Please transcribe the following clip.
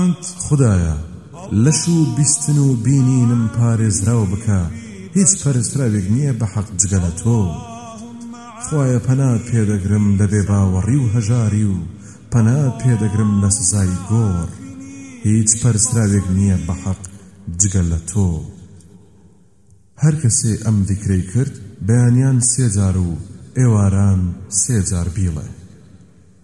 فەرموویانت خدایە لەش و بیستن و بینینم پارێزراو بکە هیچ پەرستراوێک نییە بە حەق جگە لە تۆ خوایە پەنات پێدەگرم لە بێباوەڕی و هەژاری و پەنات پێدەگرم لە سزای گۆڕ هیچ پەرستراوێک نییە بە حەق جگە لە تۆ هەر کەسێ ئەم ذیکرەی کرد بەیانیان 3 جار و ئێواران 3 جار بیڵێ